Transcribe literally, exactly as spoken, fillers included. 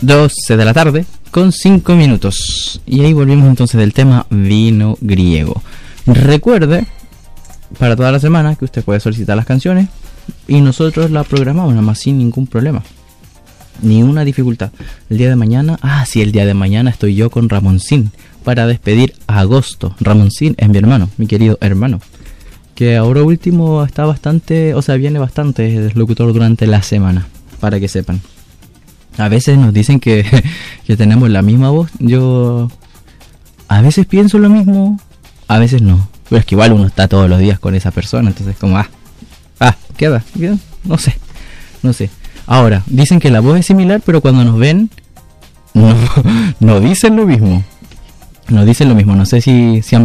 doce de la tarde con cinco minutos. Y ahí volvimos entonces del tema vino griego. Recuerde, para toda la semana, que usted puede solicitar las canciones y nosotros las programamos nada más sin ningún problema, ni una dificultad. El día de mañana, ah sí, el día de mañana estoy yo con Ramoncín para despedir a agosto. Ramoncín es mi hermano, mi querido hermano, que ahora último está bastante, o sea, viene bastante es locutor durante la semana, para que sepan. A veces nos dicen que, que tenemos la misma voz. Yo a veces pienso lo mismo, a veces no. Pero es que igual uno está todos los días con esa persona, entonces como, ah, ah, queda, queda, no sé, no sé. Ahora, dicen que la voz es similar, pero cuando nos ven, no, no dicen lo mismo. No dicen lo mismo, no sé si, si han